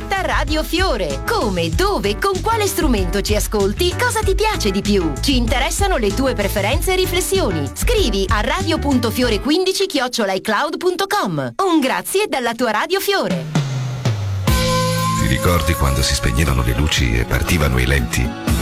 Diretta Radio Fiore. Come, dove, con quale strumento ci ascolti, cosa ti piace di più? Ci interessano le tue preferenze e riflessioni. Scrivi a radio.fiore15@icloud.com. Un grazie dalla tua Radio Fiore. Ti ricordi quando si spegnevano le luci e partivano i lenti?